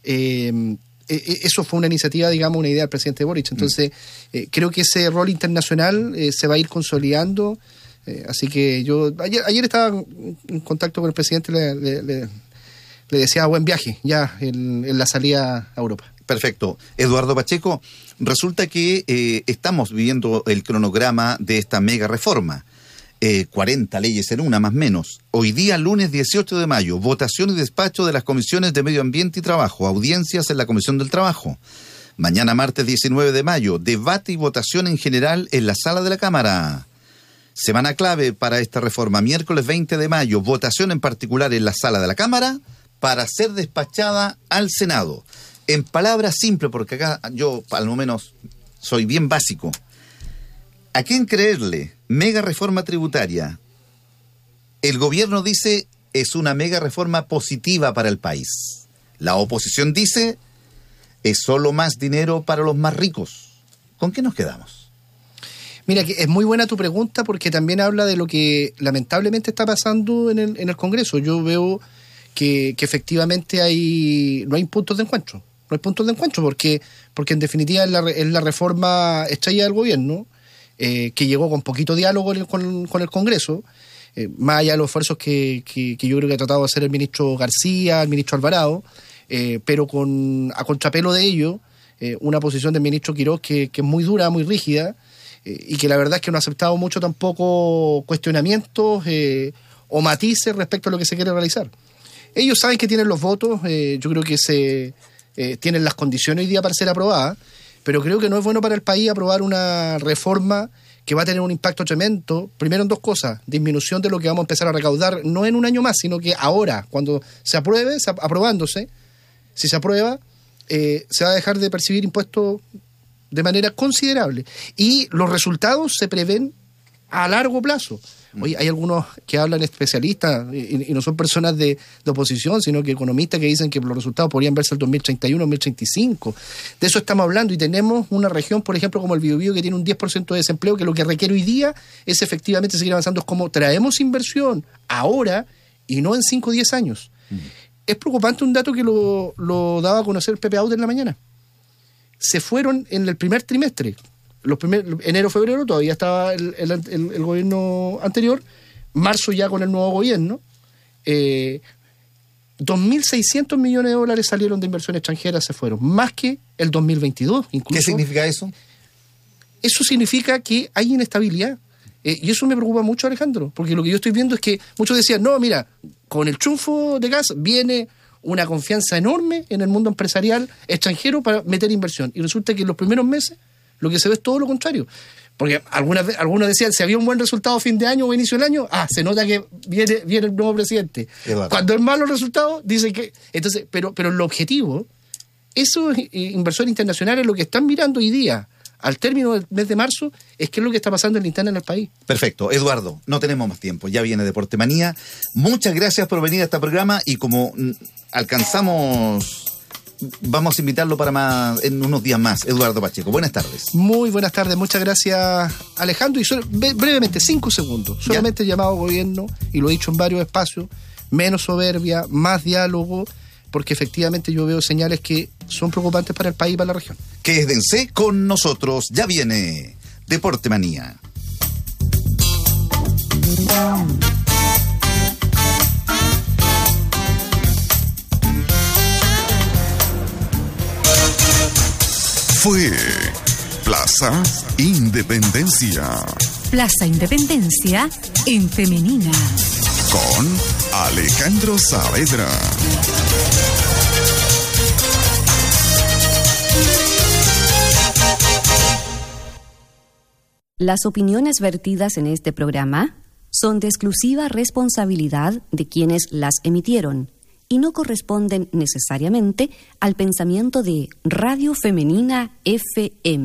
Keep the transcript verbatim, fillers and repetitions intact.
Eh, eso fue una iniciativa, digamos, una idea del presidente Boric. Entonces, eh, creo que ese rol internacional eh, se va a ir consolidando. Eh, así que yo, ayer, ayer estaba en contacto con el presidente, le, le, le, le deseaba buen viaje ya en, en la salida a Europa. Perfecto. Eduardo Pacheco, resulta que eh, estamos viviendo el cronograma de esta mega reforma. Eh, cuarenta leyes en una, más o menos. Hoy día, lunes dieciocho de mayo, votación y despacho de las comisiones de Medio Ambiente y Trabajo, audiencias en la Comisión del Trabajo. Mañana, martes diecinueve de mayo, debate y votación en general en la sala de la Cámara. Semana clave para esta reforma, miércoles veinte de mayo, votación en particular en la sala de la Cámara para ser despachada al Senado. En palabras simples, porque acá yo al menos soy bien básico. ¿A quién creerle? Mega reforma tributaria. El gobierno dice es una mega reforma positiva para el país. La oposición dice es solo más dinero para los más ricos. ¿Con qué nos quedamos? Mira, que es muy buena tu pregunta porque también habla de lo que lamentablemente está pasando en el, en el Congreso. Yo veo que, que efectivamente hay no hay puntos de encuentro. No hay puntos de encuentro porque, porque en definitiva es la, es la reforma estrella del gobierno. Eh, que llegó con poquito diálogo con, con el Congreso, eh, más allá de los esfuerzos que, que, que yo creo que ha tratado de hacer el ministro García, el ministro Alvarado, eh, pero con a contrapelo de ello, eh, una posición del ministro Quiroz que, que es muy dura, muy rígida, eh, y que la verdad es que no ha aceptado mucho tampoco cuestionamientos eh, o matices respecto a lo que se quiere realizar. Ellos saben que tienen los votos, eh, yo creo que se eh, tienen las condiciones hoy día para ser aprobadas, pero creo que no es bueno para el país aprobar una reforma que va a tener un impacto tremendo, primero en dos cosas: disminución de lo que vamos a empezar a recaudar, no en un año más, sino que ahora, cuando se apruebe, se, aprobándose, si se aprueba, eh, se va a dejar de percibir impuestos de manera considerable. Y los resultados se prevén a largo plazo. Oye, hay algunos que hablan especialistas y, y no son personas de, de oposición, sino que economistas que dicen que los resultados podrían verse el dos mil treinta y uno, dos mil treinta y cinco. De eso estamos hablando y tenemos una región, por ejemplo, como el Biobío, que tiene un diez por ciento de desempleo, que lo que requiere hoy día es efectivamente seguir avanzando. Es como traemos inversión ahora y no en cinco o diez años. Mm. Es preocupante un dato que lo, lo daba a conocer Pepe Aude en la mañana. Se fueron en el primer trimestre. Los primeros, enero, febrero, todavía estaba el, el, el, el gobierno anterior, marzo ya con el nuevo gobierno, eh, dos mil seiscientos millones de dólares salieron de inversión extranjera, se fueron, más que el dos mil veintidós incluso. ¿Qué significa eso? Eso significa que hay inestabilidad, eh, y eso me preocupa mucho, Alejandro, porque lo que yo estoy viendo es que muchos decían, no, mira, con el triunfo de gas viene una confianza enorme en el mundo empresarial extranjero para meter inversión, y resulta que en los primeros meses lo que se ve es todo lo contrario. Porque algunas, algunos decían, si había un buen resultado a fin de año o inicio del año, ah, se nota que viene, viene el nuevo presidente. Eduardo. Cuando es malo el resultado, dicen que... Entonces, pero, pero el objetivo, eso, eh, inversores internacionales, lo que están mirando hoy día, al término del mes de marzo, es qué es lo que está pasando en la interna en el país. Perfecto. Eduardo, no tenemos más tiempo, ya viene Deporte Manía. Muchas gracias por venir a este programa y como alcanzamos... Vamos a invitarlo para más en unos días más. Eduardo Pacheco, buenas tardes. Muy buenas tardes, muchas gracias, Alejandro. Y solo, brevemente, cinco segundos. Solamente ¿Ya? llamado gobierno, y lo he dicho en varios espacios, menos soberbia, más diálogo, porque efectivamente yo veo señales que son preocupantes para el país y para la región. Quédense con nosotros, ya viene Deporte Manía. Fue Plaza Independencia. Plaza Independencia en femenina. Con Alejandro Saavedra. Las opiniones vertidas en este programa son de exclusiva responsabilidad de quienes las emitieron y no corresponden necesariamente al pensamiento de Radio Femenina F M.